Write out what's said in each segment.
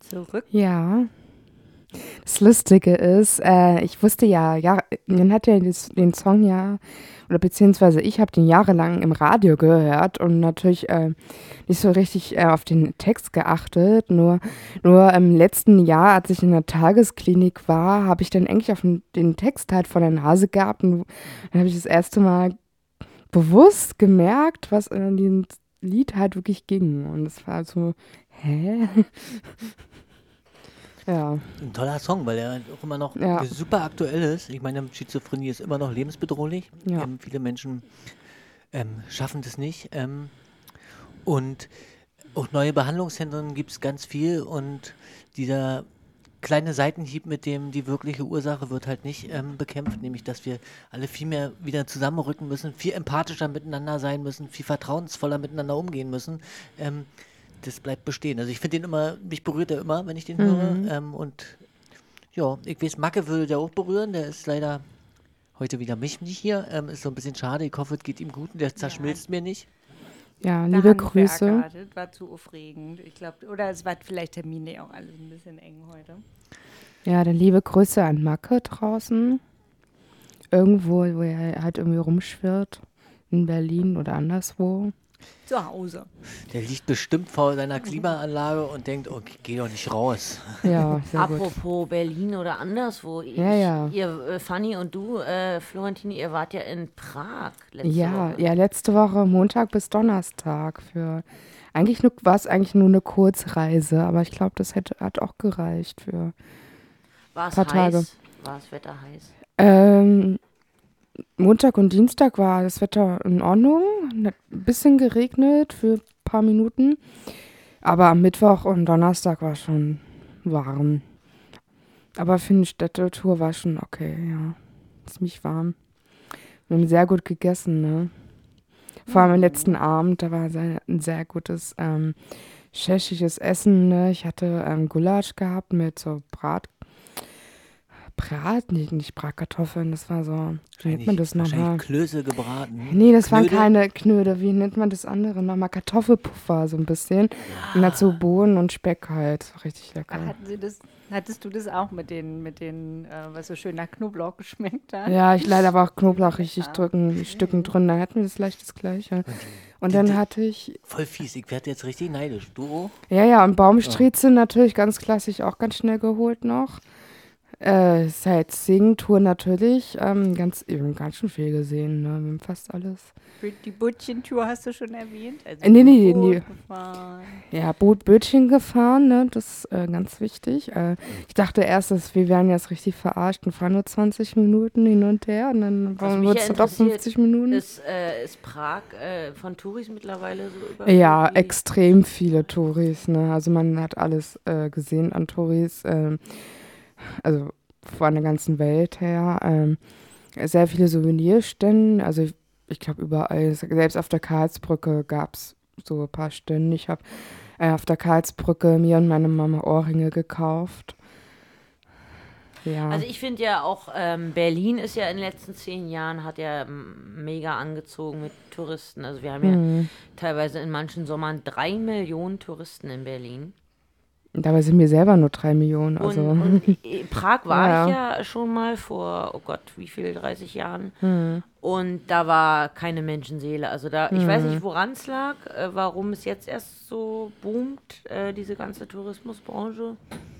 zurück. Ja, das Lustige ist, ich wusste ja, man hat ja den Song ja, oder beziehungsweise ich habe den jahrelang im Radio gehört und natürlich nicht so richtig auf den Text geachtet. Nur im letzten Jahr, als ich in der Tagesklinik war, habe ich dann eigentlich auf den Text halt vor der Nase gehabt und dann habe ich das erste Mal bewusst gemerkt, was in diesem Lied halt wirklich ging. Und es war so, hä? Ja, Ein toller Song, weil er halt auch immer noch ja, super aktuell ist. Ich meine, Schizophrenie ist immer noch lebensbedrohlich. ja. Viele Menschen schaffen das nicht. Und auch neue Behandlungszentren gibt es ganz viel. Und dieser kleine Seitenhieb, mit dem die wirkliche Ursache wird halt nicht bekämpft, nämlich dass wir alle viel mehr wieder zusammenrücken müssen, viel empathischer miteinander sein müssen, viel vertrauensvoller miteinander umgehen müssen. Das bleibt bestehen. Also ich finde den immer, mich berührt er immer, wenn ich den höre. Und ja, ich weiß, Macke würde der auch berühren, der ist leider heute wieder mich nicht hier. Ist so ein bisschen schade, ich hoffe, es geht ihm gut und der zerschmilzt mir nicht. Ja, Der liebe Handwerker, Grüße. das war zu aufregend. Ich glaube, oder es war vielleicht Termine auch alles ein bisschen eng heute. Ja, dann liebe Grüße an Macke draußen. Irgendwo, wo er halt irgendwie rumschwirrt. In Berlin oder anderswo. Zu Hause. Der liegt bestimmt vor seiner Klimaanlage und denkt, oh, geh doch nicht raus. Ja, sehr gut. Apropos Berlin oder anderswo. Ja. Ihr, Fanny und du, Florentine, ihr wart ja in Prag letzte Ja, Woche. ja, letzte Woche Montag bis Donnerstag für war es eigentlich nur eine Kurzreise, aber ich glaube, hat auch gereicht für War es paar Tage. heiß? War das Wetter heiß? Montag und Dienstag war das Wetter in Ordnung. Hat ein bisschen geregnet für ein paar Minuten. Aber am Mittwoch und Donnerstag war schon warm. Aber für eine Städtetour war schon okay, ja. Ziemlich warm. Wir haben sehr gut gegessen, ne? Vor allem am letzten Abend, da war ein sehr gutes tschechisches Essen, ne? Ich hatte Gulasch gehabt mit so nee, nicht Bratkartoffeln, das war so, wie nennt man das nochmal? Wahrscheinlich Klöße gebraten. Nee, das waren Knödel? keine Knödel, wie nennt man das andere nochmal? Kartoffelpuffer so ein bisschen. Und dazu Bohnen und Speck halt, richtig lecker. Hattest du das auch mit den was so schön nach Knoblauch geschmeckt hat? Ja, ich leider war auch Knoblauch richtig Stücken drin, da hatten wir das gleich das Gleiche. Und dann hatte ich, Voll fies, ich werde jetzt richtig neidisch. Du auch? ja, und Baumstriezel natürlich ganz klassisch auch ganz schnell geholt noch. Sightseeing-Tour natürlich, wir haben ganz schön viel gesehen, ne? Wir haben fast alles. Die Bötchentour hast du schon erwähnt? Also Nee. Boot gefahren. Ja, Bötchen gefahren, ne? Das ist ganz wichtig. Ich dachte erst, wir wären jetzt richtig verarscht und fahren nur 20 Minuten hin und her und dann wird es doch 50 Minuten. Ist Prag von Touris mittlerweile so überfüllt? Ja, wie- extrem viele Touris, ne? Also man hat alles gesehen an Touris, also von der ganzen Welt her. Sehr viele Souvenirstände, also ich glaube überall, selbst auf der Karlsbrücke gab es so ein paar Stände. Ich habe auf der Karlsbrücke mir und meine Mama Ohrringe gekauft. Ja. Also ich finde ja auch, Berlin ist ja in den letzten 10 Jahren, hat ja mega angezogen mit Touristen. Also wir haben ja teilweise in manchen Sommern 3 Millionen Touristen in Berlin. Dabei sind wir selber nur 3 Millionen. Also. Und Prag war Ja. ich ja schon mal vor, oh Gott, wie viel, 30 Jahren. Und da war keine Menschenseele. Also da, ich weiß nicht, woran es lag, warum es jetzt erst so boomt, diese ganze Tourismusbranche.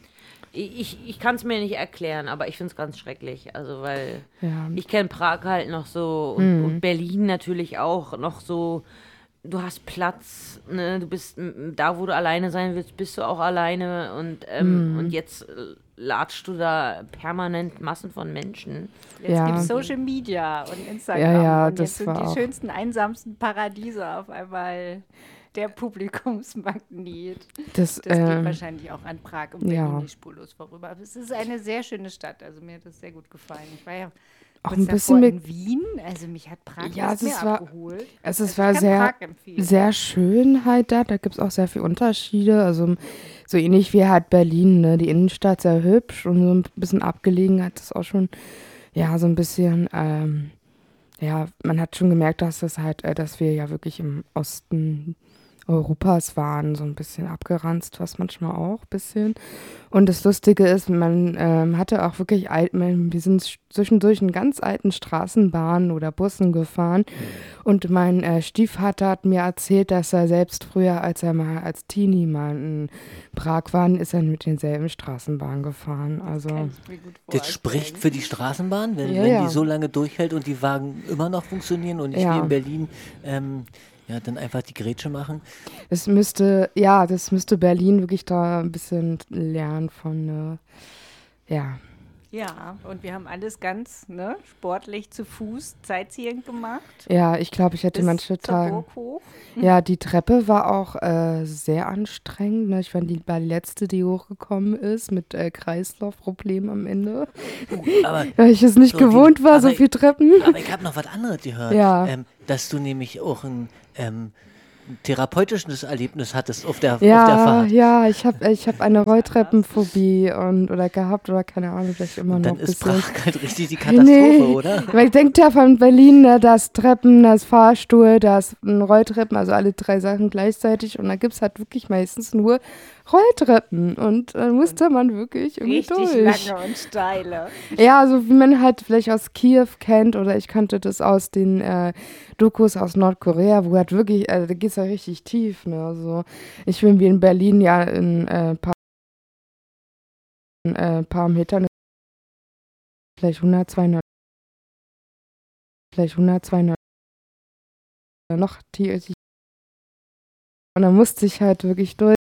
Ich kann es mir nicht erklären, aber ich finde es ganz schrecklich. Also, weil Ja. ich kenne Prag halt noch so und Berlin natürlich auch noch so. Du hast Platz, ne? Du bist da, wo du alleine sein willst, bist du auch alleine und jetzt latschst du da permanent Massen von Menschen. Jetzt Ja. gibt es Social Media und Instagram. Ja, und das jetzt sind war die auch- schönsten, einsamsten Paradiese auf einmal der Publikumsmagnet. Das, Das geht wahrscheinlich auch an Prag und ja. Berlin nicht spurlos vorüber. Aber es ist eine sehr schöne Stadt. Also mir hat das sehr gut gefallen. Ich war ja Auch kurz ein bisschen davor in Wien. Also mich hat Prag Ja, nicht mehr es war- abgeholt. es Also war ich kann sehr, Prag empfehlen. sehr schön halt da. Da gibt es auch sehr viele Unterschiede. Also so ähnlich wie halt Berlin, ne? Die Innenstadt sehr hübsch und so ein bisschen abgelegen hat es auch schon, ja, so ein bisschen, ja, man hat schon gemerkt, dass das halt, dass wir ja wirklich im Europas waren, so ein bisschen abgeranzt, was manchmal auch ein bisschen. Und das Lustige ist, man hatte auch wirklich, wir sind zwischendurch in ganz alten Straßenbahnen oder Bussen gefahren. Und mein Stiefvater hat mir erzählt, dass er selbst früher, als er mal als Teenie mal in Prag war, ist er mit denselben Straßenbahnen gefahren. Also Kann ich mir gut Das spricht für die Straßenbahn, wenn, Ja, wenn ja. die so lange durchhält und die Wagen immer noch funktionieren und nicht Ja. wie in Berlin dann einfach die Grätsche machen. das müsste Berlin wirklich da ein bisschen lernen von, ja. Ja, und wir haben alles ganz sportlich zu Fuß Sightseeing gemacht. Ja, ich glaube, ich hätte Bis manche zur Tage. Burg hoch. Ja, die Treppe war auch sehr anstrengend. Ne? Ich war die letzte, die hochgekommen ist, mit Kreislaufproblemen am Ende. Aber, Weil ich es nicht So, gewohnt war, so viel Treppen. aber ich habe noch was anderes gehört, Ja. dass du nämlich auch ein therapeutisches Erlebnis hattest auf der Ja, Fahrt. ja, ich hab eine Rolltreppenphobie oder gehabt oder keine Ahnung, vielleicht immer Und noch dann ein ist bisschen. Prag halt richtig die Katastrophe, Nee, oder? weil ich denke ja von Berlin, ne, das Treppen, das Fahrstuhl, das Rolltreppen, also alle 3 Sachen gleichzeitig. Und da gibt es halt wirklich meistens nur Rolltreppen. Und dann musste man wirklich irgendwie Richtig durch. lange und steile. Ja, so wie man halt vielleicht aus Kiew kennt oder ich kannte das aus den Dokus aus Nordkorea, wo halt wirklich, da geht's ja richtig tief, ne? Also ich bin wie in Berlin ja in paar Metern, vielleicht 100, 200, noch tiefer. Und dann musste ich halt wirklich durch.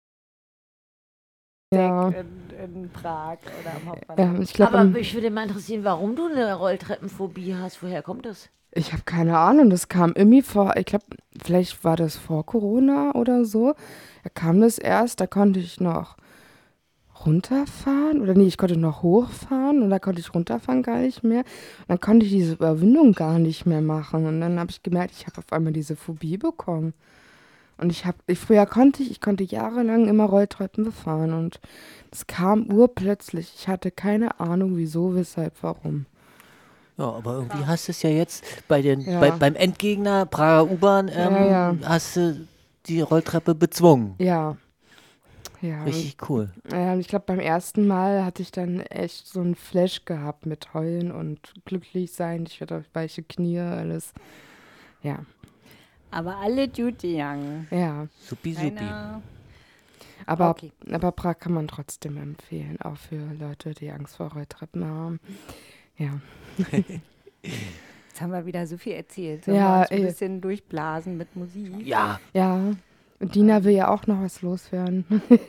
Ja, In Prag oder am ja Hauptbahnhof. ich glaube, Aber mich würde mal interessieren, warum du eine Rolltreppenphobie hast. Woher kommt das? ich habe keine Ahnung, das kam irgendwie vor, ich glaube, vielleicht war das vor Corona oder so. Da kam das erst, da konnte ich noch runterfahren oder nee, ich konnte noch hochfahren und da konnte ich runterfahren gar nicht mehr. Und dann konnte ich diese Überwindung gar nicht mehr machen und dann habe ich gemerkt, ich habe auf einmal diese Phobie bekommen. Und früher konnte ich konnte jahrelang immer Rolltreppen befahren und es kam urplötzlich. Ich hatte keine Ahnung, wieso, weshalb, warum. Ja, aber irgendwie hast du es ja jetzt Ja. beim Endgegner Prager U-Bahn Ja. hast du die Rolltreppe bezwungen. Ja. Ja, Richtig cool. und ich glaube, beim ersten Mal hatte ich dann echt so einen Flash gehabt mit Heulen und glücklich sein. Ich hatte weiche Knie, alles. Ja, Aber alle Duty Young. ja. Supi. Keiner. Aber, Okay. aber Prag kann man trotzdem empfehlen, auch für Leute, die Angst vor Rolltreppen haben. Ja. Jetzt haben wir wieder so viel erzählt. Sollen Ja, wir uns ein ey. bisschen durchblasen mit Musik? Ja, Ja. Und Dina will ja auch noch was loswerden.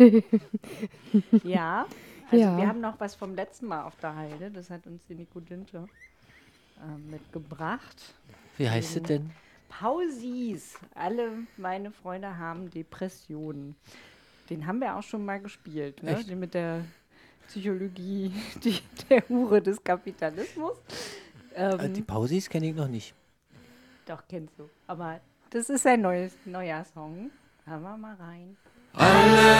Ja. Also Ja. wir haben noch was vom letzten Mal auf der Heide. Das hat uns die Nico Dinte mitgebracht. wie heißt es denn? Pausis. Alle meine Freunde haben Depressionen. Den haben wir auch schon mal gespielt. Ne? Echt? Den mit der Psychologie, der Hure des Kapitalismus. Die Pausis kenne ich noch nicht. Doch, kennst du. Aber das ist ein neuer Song. Hören wir mal rein.